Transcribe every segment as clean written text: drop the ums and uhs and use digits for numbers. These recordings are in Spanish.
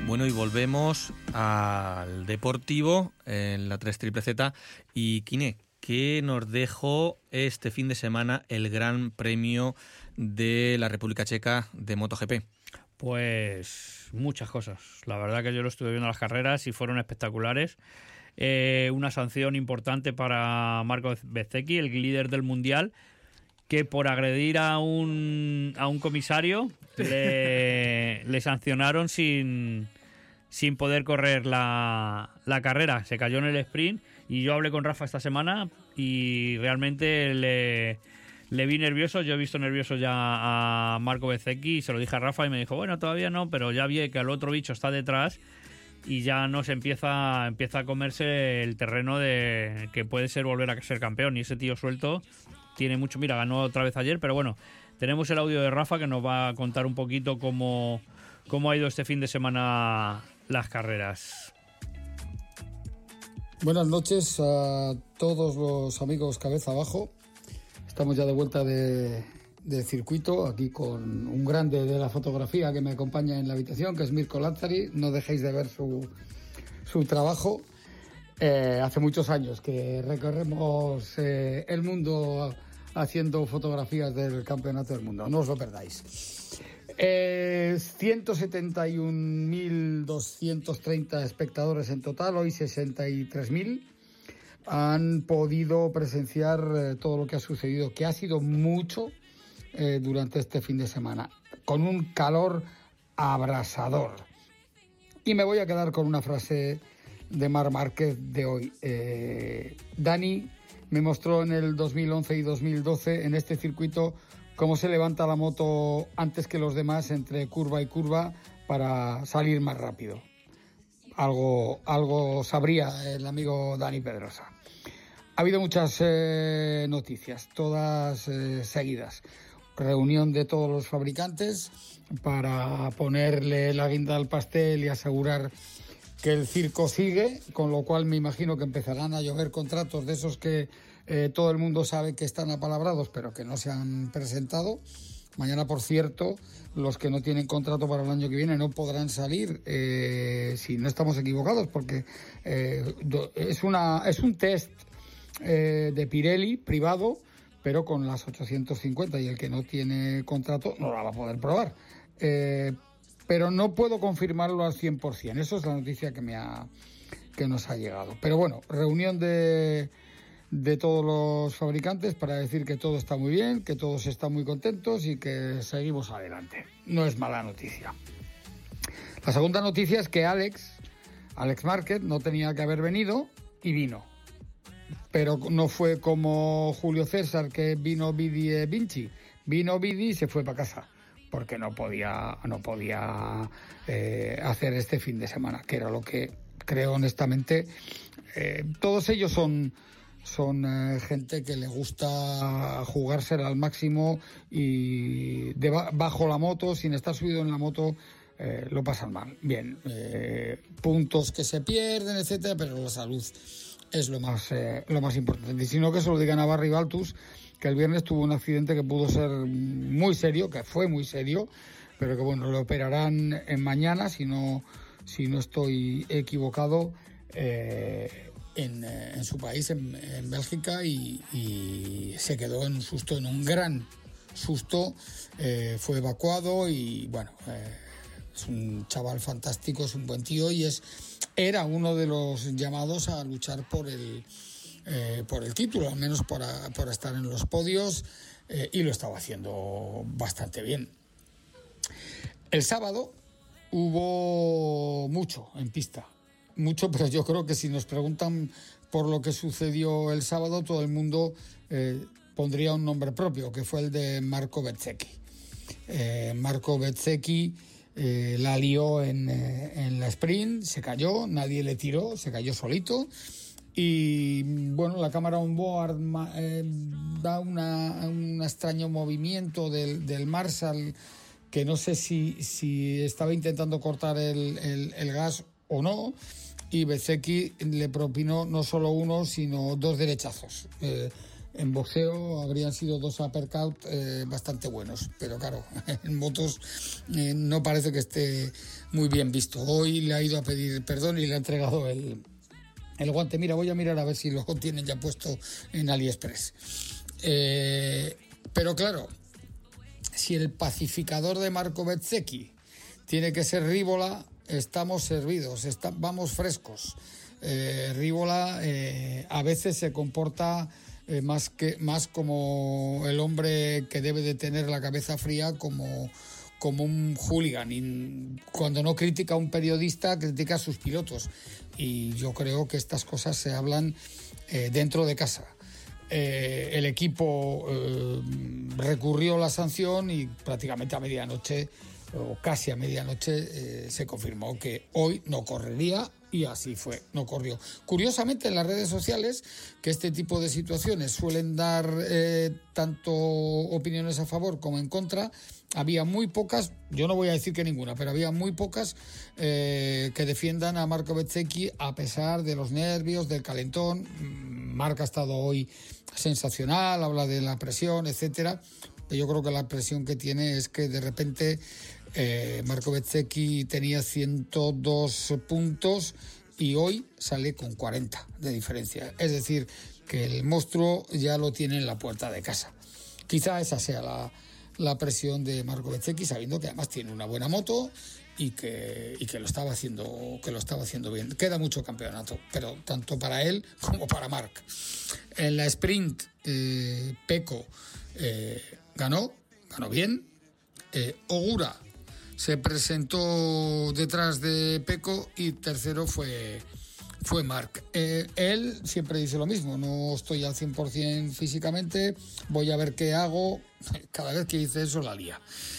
Bueno, y volvemos al deportivo en la 3 Triple Z. Y Kine, ¿qué nos dejó este fin de semana el Gran Premio de la República Checa de MotoGP? Pues muchas cosas. La verdad que yo lo estuve viendo las carreras y fueron espectaculares. Una sanción importante para Marco Bezzecchi, el líder del Mundial, que por agredir a un comisario le sancionaron sin poder correr la carrera. Se cayó en el sprint y yo hablé con Rafa esta semana y realmente le vi nervioso. Yo he visto nervioso ya a Marco Bezzecchi y se lo dije a Rafa y me dijo, bueno, todavía no, pero ya vi que el otro bicho está detrás y ya nos empieza a comerse el terreno de que puede ser volver a ser campeón. Y ese tío suelto tiene mucho. Mira, ganó otra vez ayer, pero bueno, tenemos el audio de Rafa que nos va a contar un poquito cómo ha ido este fin de semana las carreras. Buenas noches a todos los amigos Cabeza Abajo. Estamos ya de vuelta del circuito, aquí con un grande de la fotografía que me acompaña en la habitación, que es Mirko Lazzari. No dejéis de ver su trabajo. Hace muchos años que recorremos el mundo haciendo fotografías del Campeonato del Mundo. No os lo perdáis. 171.230 espectadores en total, hoy 63.000 han podido presenciar todo lo que ha sucedido, que ha sido mucho durante este fin de semana, con un calor abrasador. Y me voy a quedar con una frase de Marc Márquez de hoy. Dani me mostró en el 2011 y 2012 en este circuito cómo se levanta la moto antes que los demás entre curva y curva para salir más rápido. Algo sabría el amigo Dani Pedrosa. Ha habido muchas noticias, todas seguidas. Reunión de todos los fabricantes para ponerle la guinda al pastel y asegurar que el circo sigue, con lo cual me imagino que empezarán a llover contratos de esos que todo el mundo sabe que están apalabrados, pero que no se han presentado. Mañana, por cierto, los que no tienen contrato para el año que viene no podrán salir, si no estamos equivocados, porque es un test de Pirelli privado, pero con las 850, y el que no tiene contrato no la va a poder probar. Pero no puedo confirmarlo al 100%. Eso es la noticia que nos ha llegado. Pero bueno, reunión de todos los fabricantes para decir que todo está muy bien, que todos están muy contentos y que seguimos adelante. No es mala noticia. La segunda noticia es que Alex Márquez no tenía que haber venido y vino. Pero no fue como Julio César, que vino Vidi e Vinci. Vino Vidi y se fue para casa, porque no podía hacer este fin de semana, que era lo que creo honestamente. Todos ellos son gente que le gusta jugársela al máximo y bajo la moto, sin estar subido en la moto, lo pasan mal. Bien, puntos que se pierden, etcétera, pero la salud es lo más importante. Y si no, que se lo digan a Barry Baltus, que el viernes tuvo un accidente que pudo ser muy serio, que fue muy serio, pero que bueno, lo operarán mañana, si no estoy equivocado, en su país, en Bélgica, y se quedó en un susto, en un gran susto. Fue evacuado y bueno, es un chaval fantástico, es un buen tío y era uno de los llamados a luchar por el título, al menos por estar en los podios, y lo estaba haciendo bastante bien. El sábado hubo mucho en pista, pero yo creo que si nos preguntan por lo que sucedió el sábado, todo el mundo pondría un nombre propio, que fue el de Marco Bezzecchi. Marco Bezzecchi la lió en la sprint, se cayó, nadie le tiró, se cayó solito. Y bueno, la cámara on board da un extraño movimiento del Marshall, que no sé si estaba intentando cortar el gas o no, y Bezzecchi le propinó no solo uno, sino dos derechazos. En boxeo habrían sido 2 uppercut bastante buenos, pero claro, en motos no parece que esté muy bien visto. Hoy le ha ido a pedir perdón y le ha entregado el guante. Mira, voy a mirar a ver si lo tienen ya puesto en AliExpress. Pero claro, si el pacificador de Marco Bezzecchi tiene que ser Rívola, estamos servidos, vamos frescos. Rívola a veces se comporta más como el hombre que debe de tener la cabeza fría, como un hooligan. Y cuando no critica a un periodista, critica a sus pilotos. Y yo creo que estas cosas se hablan dentro de casa. El equipo recurrió la sanción y prácticamente a medianoche, o casi a medianoche, se confirmó que hoy no correría. Y así fue, no corrió. Curiosamente, en las redes sociales, que este tipo de situaciones suelen dar tanto opiniones a favor como en contra, había muy pocas, yo no voy a decir que ninguna, pero había muy pocas que defiendan a Marco Bezzecchi a pesar de los nervios, del calentón. Marc ha estado hoy sensacional, habla de la presión, etcétera. Yo creo que la presión que tiene es que de repente Marco Bezzecchi tenía 102 puntos y hoy sale con 40 de diferencia. Es decir, que el monstruo ya lo tiene en la puerta de casa. Quizá esa sea la presión de Marco Bezzecchi, sabiendo que además tiene una buena moto y que lo estaba haciendo bien. Queda mucho campeonato, pero tanto para él como para Marc. En la sprint, Pecco ganó bien. Ogura se presentó detrás de Pecco y tercero fue Marc. Él siempre dice lo mismo: no estoy al 100% físicamente, voy a ver qué hago. Cada vez que dice eso la lía.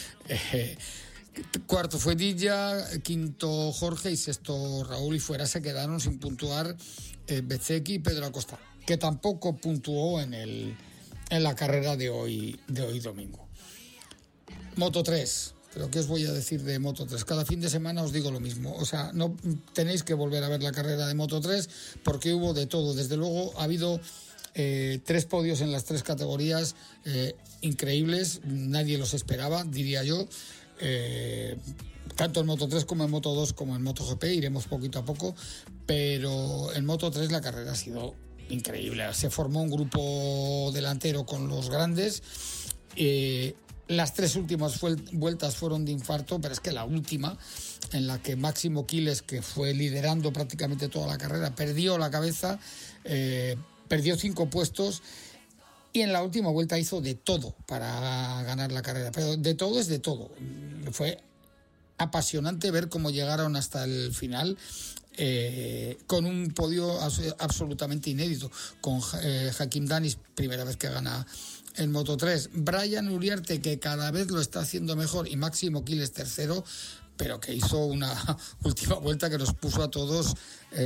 Cuarto fue Dilla, quinto Jorge y sexto Raúl, y fuera se quedaron sin puntuar Bezzecchi y Pedro Acosta, que tampoco puntuó en la carrera de hoy domingo. Moto 3, pero ¿qué os voy a decir de Moto 3? Cada fin de semana os digo lo mismo, o sea, no tenéis que volver a ver la carrera de Moto 3 porque hubo de todo. Desde luego ha habido 3 podios en las 3 categorías increíbles, nadie los esperaba, diría yo. Tanto en Moto 3 como en Moto 2 como en MotoGP, iremos poquito a poco, pero en Moto 3 la carrera ha sido increíble. Se formó un grupo delantero con los grandes. Las 3 últimas vueltas fueron de infarto, pero es que la última, en la que Máximo Quiles, que fue liderando prácticamente toda la carrera, perdió la cabeza, perdió 5 puestos. Y en la última vuelta hizo de todo para ganar la carrera. Pero de todo es de todo. Fue apasionante ver cómo llegaron hasta el final con un podio absolutamente inédito. Con Hakim Danis, primera vez que gana en Moto 3. Brian Uriarte, que cada vez lo está haciendo mejor. Y Máximo Quiles, tercero, pero que hizo una última vuelta que nos puso a todos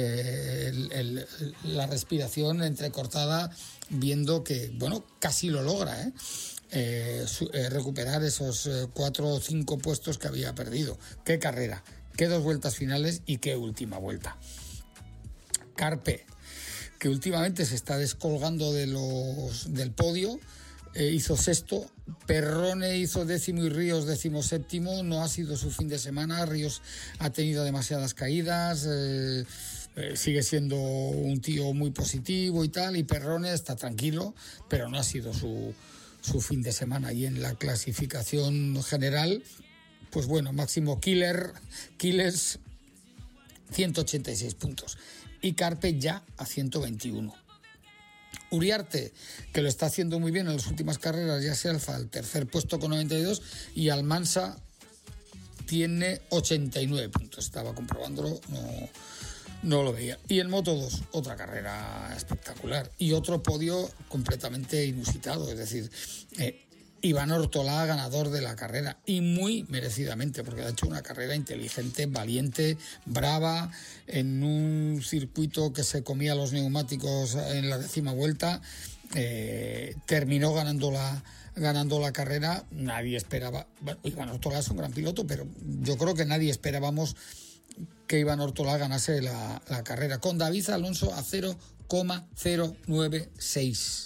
la respiración entrecortada, viendo que, bueno, casi lo logra, recuperar esos 4 o 5 puestos que había perdido. Qué carrera, qué 2 vueltas finales y qué última vuelta. Carpe, que últimamente se está descolgando del podio, hizo sexto. Perrone hizo 10º y Ríos 17º. No ha sido su fin de semana. Ríos ha tenido demasiadas caídas, sigue siendo un tío muy positivo y tal, y Perrone está tranquilo, pero no ha sido su fin de semana. Y en la clasificación general, pues bueno, Máximo Quiles 186 puntos y Carpe ya a 121. Uriarte, que lo está haciendo muy bien en las últimas carreras, ya se alza al tercer puesto con 92, y Almansa tiene 89 puntos. Estaba comprobándolo, no lo veía. Y en Moto 2, otra carrera espectacular y otro podio completamente inusitado, es decir, Iván Ortolá, ganador de la carrera, y muy merecidamente, porque ha hecho una carrera inteligente, valiente, brava, en un circuito que se comía los neumáticos en la 10ª vuelta. Terminó ganando la carrera. Nadie esperaba, bueno, Iván Ortolá es un gran piloto, pero yo creo que nadie esperábamos que Iván Ortolá ganase la carrera, con David Alonso a 0,096.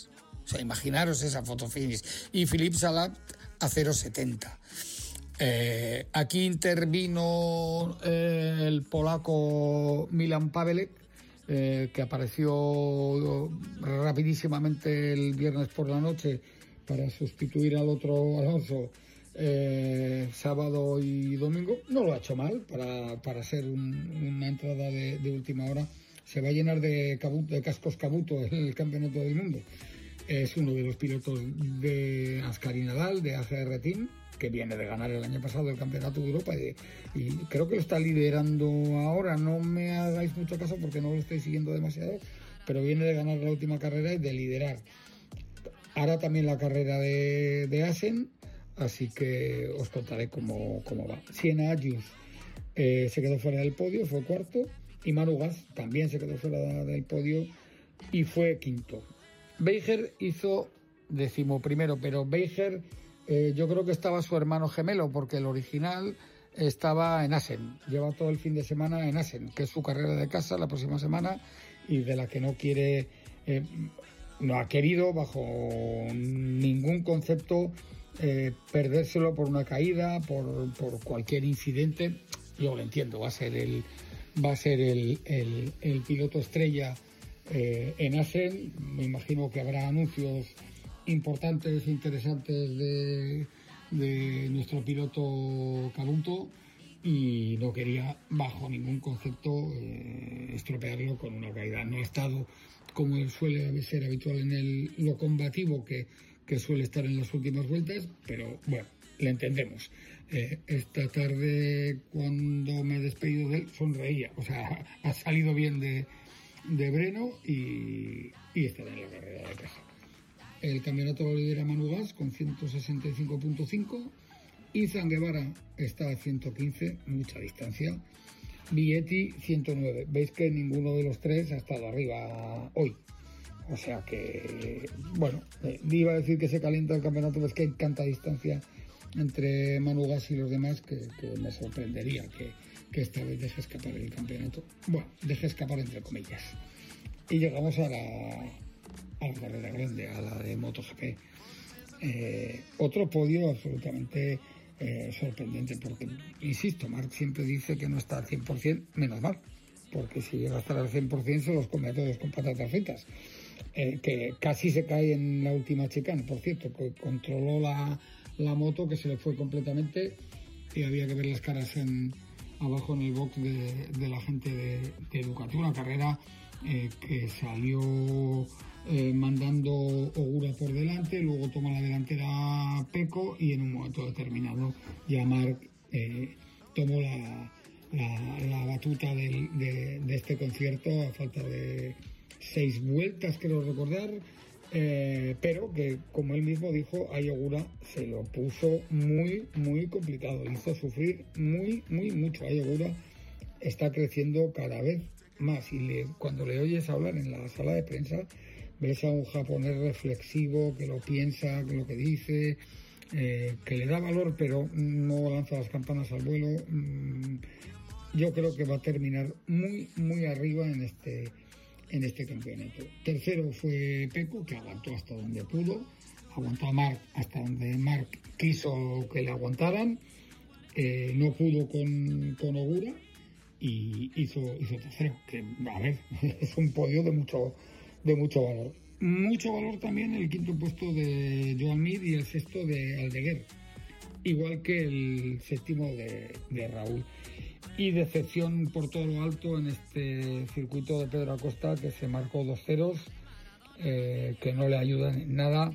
O sea, imaginaros esa foto finish. Y Philippe Salat a 0,70. Aquí intervino el polaco Milan Pavelek, que apareció rapidísimamente el viernes por la noche para sustituir al otro Alonso sábado y domingo. No lo ha hecho mal para ser una entrada de última hora. Se va a llenar de cascos Cabuto el campeonato del mundo. Es uno de los pilotos de Ascari Nadal, de ACR Team, que viene de ganar el año pasado el campeonato de Europa y creo que lo está liderando ahora. No me hagáis mucho caso porque no lo estoy siguiendo demasiado, pero viene de ganar la última carrera y de liderar. Hará también la carrera de Assen, así que os contaré cómo va. Siena Agius se quedó fuera del podio, fue cuarto, y Manu Gas también se quedó fuera del podio y fue quinto. Beiger hizo 11º, pero Beiger yo creo que estaba su hermano gemelo, porque el original estaba en Assen, lleva todo el fin de semana en Assen, que es su carrera de casa la próxima semana y de la que no quiere, no ha querido bajo ningún concepto perdérselo por una caída, por cualquier incidente. Yo lo entiendo, va a ser el piloto estrella en Assen. Me imagino que habrá anuncios importantes, interesantes de nuestro piloto Cabuto, y no quería bajo ningún concepto estropearlo con una caída. No ha estado como suele ser habitual en lo combativo que suele estar en las últimas vueltas, pero bueno, le entendemos. Esta tarde, cuando me he despedido de él, sonreía, o sea, ha salido bien de Breno y estará en la carrera de casa. El campeonato lo lidera Manu Gas con 165.5. Izan Guevara está a 115, mucha distancia. Vietti 109. Veis que ninguno de los tres ha estado arriba hoy. O sea que, bueno, iba a decir que se calienta el campeonato, pero es que hay tanta distancia entre Manu Gas y los demás que me sorprendería que esta vez deje escapar el campeonato. Bueno, deje escapar entre comillas. Y llegamos a la carrera grande, a la de MotoGP. Otro podio absolutamente sorprendente, porque, insisto, Marc siempre dice que no está al 100%, menos mal, porque si llega a estar al 100% se los come a todos con patatas fritas. Que casi se cae en la última chicane, por cierto, que controló la moto, que se le fue completamente, y había que ver las caras abajo en el box de la gente de Ducati. Una carrera que salió mandando Ogura por delante, luego toma la delantera Pecco y en un momento determinado ya Marc tomó la batuta de este concierto a falta de 6 vueltas, creo recordar, pero que, como él mismo dijo, a Ogura se lo puso muy, muy complicado, le hizo sufrir muy, muy mucho. A Ogura está creciendo cada vez más y cuando le oyes hablar en la sala de prensa ves a un japonés reflexivo que lo piensa, que lo que dice, que le da valor pero no lanza las campanas al vuelo. Yo creo que va a terminar muy, muy arriba en este campeonato. Tercero fue Pecco, que aguantó hasta donde pudo, aguantó a Marc hasta donde Marc quiso que le aguantaran, no pudo con Ogura y hizo tercero, que a ver, es un podio de mucho valor. Mucho valor también el quinto puesto de Joan Mir y el sexto de Aldeguer, igual que el séptimo de Raúl. Y decepción por todo lo alto en este circuito de Pedro Acosta, que se marcó 2 ceros, que no le ayudan en nada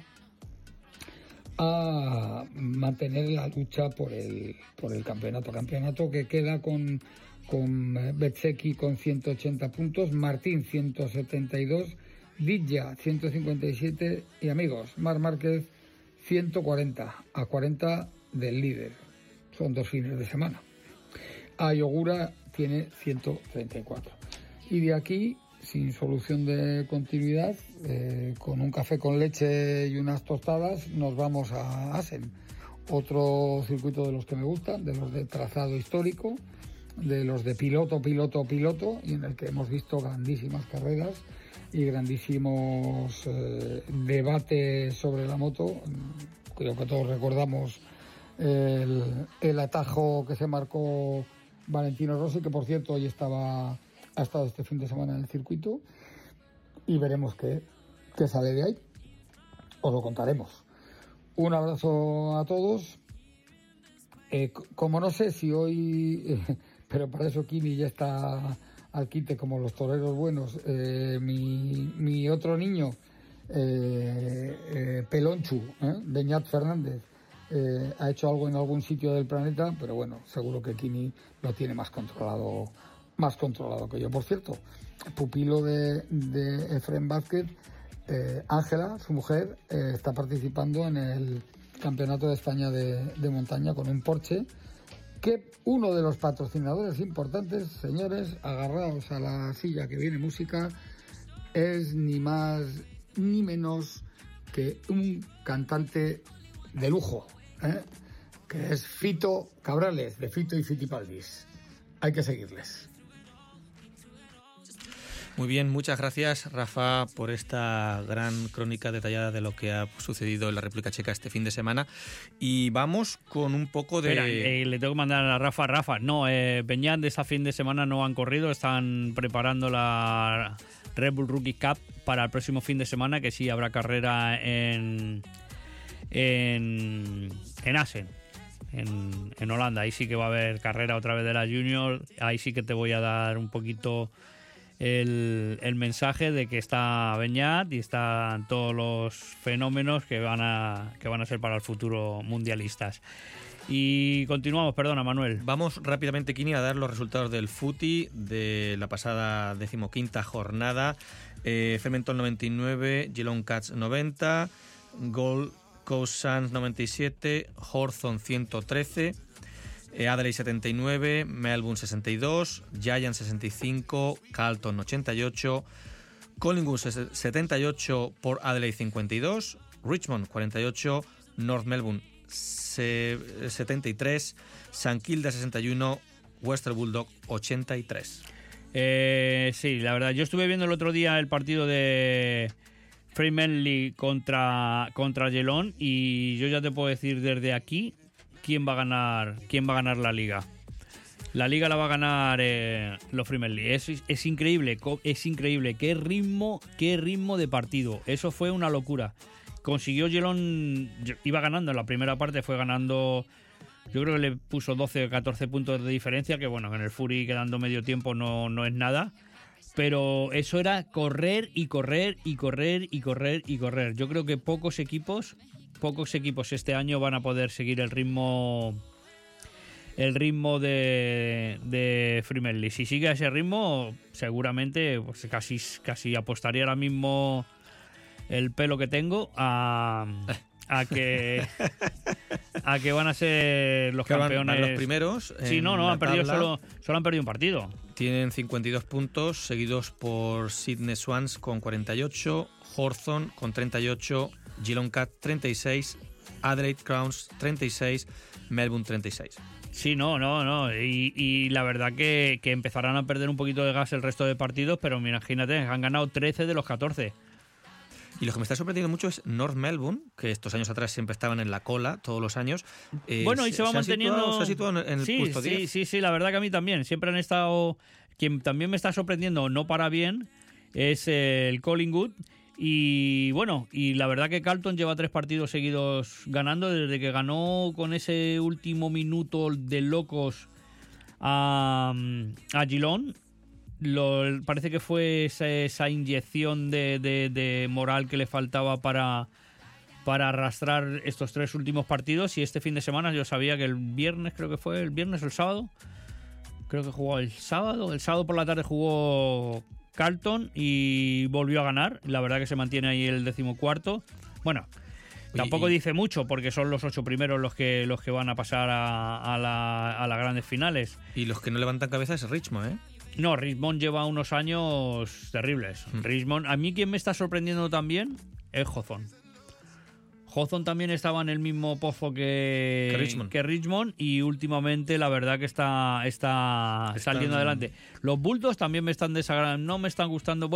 a mantener la lucha por el campeonato que queda con Bezzecchi con 180 puntos, Martín 172, Didja 157 y, amigos, Marc Márquez 140, a 40 del líder. Son 2 fines de semana. Ogura tiene 134. Y de aquí, sin solución de continuidad, con un café con leche y unas tostadas, nos vamos a Assen. Otro circuito de los que me gustan, de los de trazado histórico, de los de piloto, y en el que hemos visto grandísimas carreras y grandísimos debates sobre la moto. Creo que todos recordamos el atajo que se marcó Valentino Rossi, que por cierto hoy ha estado este fin de semana en el circuito, y veremos qué sale de ahí. Os lo contaremos. Un abrazo a todos. Como no sé si hoy, pero para eso Kimi ya está al quite como los toreros buenos, mi otro niño, Pelonchu, Beñat Fernández, ha hecho algo en algún sitio del planeta, pero bueno, seguro que Kimi lo tiene más controlado que yo. Por cierto, pupilo de Efrén Vázquez, Ángela, su mujer, está participando en el Campeonato de España de montaña con un Porsche, que uno de los patrocinadores importantes, señores, agarraos a la silla que viene música, es ni más ni menos que un cantante de lujo, que es Fito Cabrales, de Fito y Fitipaldis. Hay que seguirles. Muy bien, muchas gracias, Rafa, por esta gran crónica detallada de lo que ha sucedido en la República Checa este fin de semana. Y vamos con un poco de... Espera, le tengo que mandar a Rafa. No, Beñat de ese fin de semana no han corrido, están preparando la Red Bull Rookie Cup para el próximo fin de semana, que sí habrá carrera en Assen, en Holanda. Ahí sí que va a haber carrera otra vez de la Junior. Ahí sí que te voy a dar un poquito el mensaje de que está Beñat y están todos los fenómenos que van a ser para el futuro mundialistas. Y continuamos, perdona, Manuel. Vamos rápidamente, Kini, a dar los resultados del footy de la pasada 15ª jornada. Fermenton 99, Geelong Cats 90, Gold Coast Suns 97, Hawthorn 113, Adelaide 79, Melbourne 62, Giants 65, Carlton 88, Collingwood 78, Port Adelaide 52, Richmond 48, North Melbourne 73, St Kilda 61, Western Bulldog 83. Sí, la verdad, yo estuve viendo el otro día el partido de Fremantle contra Geelong y yo ya te puedo decir desde aquí quién va a ganar la liga. La liga la va a ganar los Fremantle. Es increíble, qué ritmo de partido. Eso fue una locura. Consiguió Geelong, iba ganando en la primera parte, fue ganando, yo creo que le puso 12 o 14 puntos de diferencia, que bueno, en el Fury quedando medio tiempo no es nada. Pero eso era correr y correr y correr y correr y correr. Yo creo que pocos equipos este año van a poder seguir el ritmo de Fremantle. Si sigue a ese ritmo, seguramente pues casi apostaría ahora mismo el pelo que tengo a que van a ser los campeones. Van los primeros. Sí, no han perdido solo han perdido un partido. Tienen 52 puntos, seguidos por Sydney Swans con 48, Hawthorn con 38, Geelong Cat 36, Adelaide Crowns 36, Melbourne 36. Sí, no. Y la verdad que empezarán a perder un poquito de gas el resto de partidos, pero imagínate, han ganado 13 de los 14. Y lo que me está sorprendiendo mucho es North Melbourne, que estos años atrás siempre estaban en la cola, todos los años. Bueno, y se va manteniendo. Se ha situado en el puesto 10. Sí, la verdad que a mí también. Siempre han estado. Quien también me está sorprendiendo, no para bien, es el Collingwood. Y bueno, y la verdad que Carlton lleva 3 partidos seguidos ganando, desde que ganó con ese último minuto de locos a Geelong. Parece que fue esa inyección de moral que le faltaba para arrastrar estos 3 últimos partidos. Y este fin de semana yo sabía que el viernes o el sábado, creo que jugó el sábado por la tarde jugó Carlton y volvió a ganar. La verdad que se mantiene ahí el 14º. Bueno, tampoco dice mucho porque son los 8 primeros los que van a pasar a las grandes finales. Y los que no levantan cabeza es Richmond, ¿eh? No, Richmond lleva unos años terribles. Richmond, a mí quien me está sorprendiendo también es Hawthorn. Hawthorn también estaba en el mismo pozo que Richmond, y últimamente la verdad que está saliendo adelante. Los Bulldogs también me están desagradando, no me están gustando,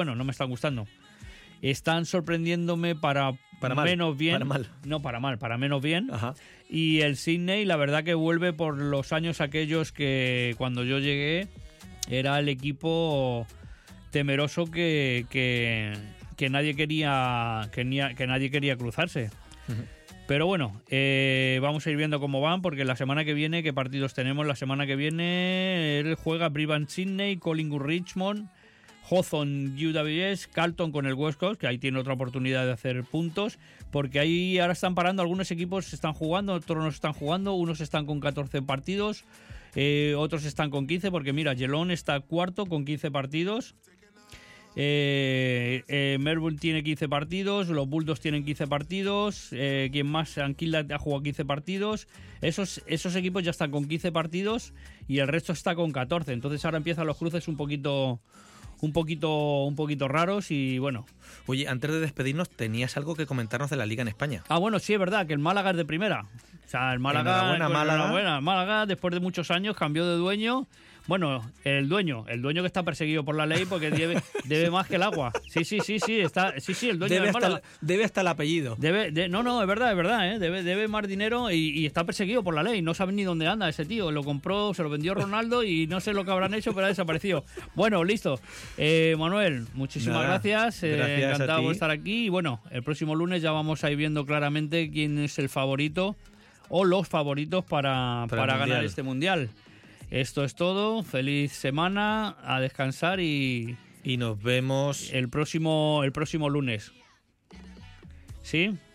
están sorprendiéndome para menos bien. Para mal. No, para menos bien. Ajá. Y el Sydney, la verdad que vuelve por los años aquellos que cuando yo llegué era el equipo temeroso que nadie quería cruzarse. Uh-huh. Pero bueno, vamos a ir viendo cómo van, porque la semana que viene, ¿qué partidos tenemos? La semana que viene él juega Brisbane Sydney, Collingwood Richmond, Hawthorn UWS, Carlton con el West Coast, que ahí tiene otra oportunidad de hacer puntos, porque ahí ahora están parando, algunos equipos están jugando, otros no están jugando, unos están con 14 partidos, otros están con 15, porque mira, Geelong está cuarto con 15 partidos, Melbourne tiene 15 partidos, los Bulldogs tienen 15 partidos, quien más, Anquila ha jugado 15 partidos, esos equipos ya están con 15 partidos y el resto está con 14, entonces ahora empiezan los cruces un poquito raros y bueno. Oye, antes de despedirnos, ¿tenías algo que comentarnos de la Liga en España? Bueno, sí, es verdad, que el Málaga es de primera. O sea, el Málaga, Málaga, después de muchos años, cambió de dueño. Bueno, el dueño que está perseguido por la ley porque debe más que el agua. Sí, el dueño del Málaga. Debe hasta el apellido. No, es verdad, debe más dinero y está perseguido por la ley. No saben ni dónde anda ese tío. Lo compró, se lo vendió Ronaldo y no sé lo que habrán hecho, pero ha desaparecido. Bueno, listo. Manuel, muchísimas gracias. Encantado de estar aquí. Y bueno, el próximo lunes ya vamos a ir viendo claramente quién es el favorito o los favoritos para ganar este mundial. Esto es todo, feliz semana, a descansar y nos vemos el próximo lunes. ¿Sí?